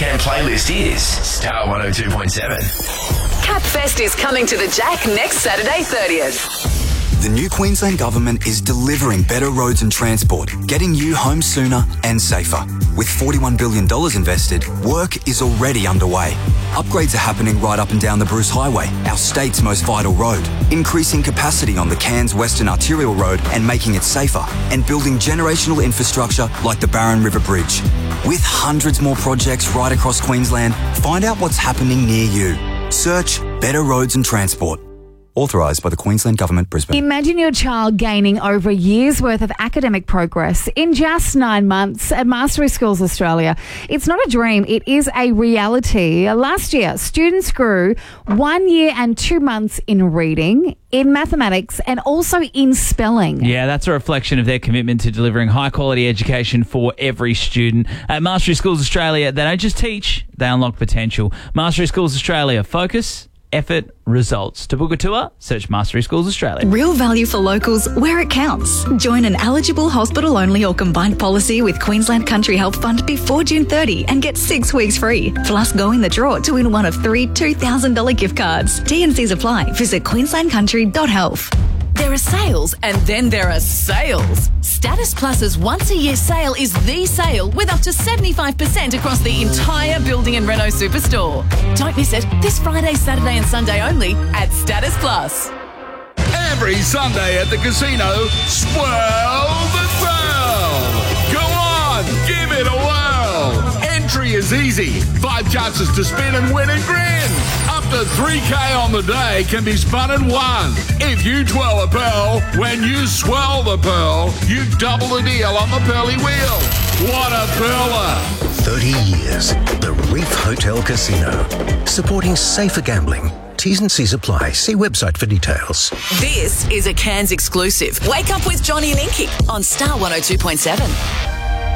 weekend playlist is Star 102.7. CapFest is coming to the Jack next Saturday 30th. The new Queensland Government is delivering better roads and transport, getting you home sooner and safer. With $41 billion invested, work is already underway. Upgrades are happening right up and down the Bruce Highway, our state's most vital road, increasing capacity on the Cairns Western Arterial Road and making it safer, and building generational infrastructure like the Barron River Bridge. With hundreds more projects right across Queensland, find out what's happening near you. Search Better Roads and Transport. Authorised by the Queensland Government, Brisbane. Imagine your child gaining over a year's worth of academic progress in just 9 months at Mastery Schools Australia. It's not a dream, it is a reality. Last year, students grew 1 year and 2 months in reading, in mathematics, and also in spelling. Yeah, that's a reflection of their commitment to delivering high-quality education for every student. At Mastery Schools Australia, they don't just teach, they unlock potential. Mastery Schools Australia, focus, effort, results. To book a tour, search Mastery Schools Australia. Real value for locals where it counts. Join an eligible hospital-only or combined policy with Queensland Country Health Fund before June 30 and get 6 weeks free. Plus, go in the draw to win one of 3 $2,000 gift cards. T&Cs apply. Visit queenslandcountry.health. There are sales and then there are sales. Status Plus's once-a-year sale is the sale with up to 75% across the entire building and Renault Superstore. Don't miss it this Friday, Saturday and Sunday only at Status Plus. Every Sunday at the casino, swirl the swirl. Go on, give it a whirl. Entry is easy. 5 chances to spin and win and grin. Up to $3K on the day can be spun and won. If you twirl a pearl, when you swirl the pearl, you double the deal on the pearly wheel. What a pearler! 30 years. The Reef Hotel Casino. Supporting safer gambling. T's and C's apply. See website for details. This is a Cairns exclusive. Wake up with Johnny and Inky on Star 102.7.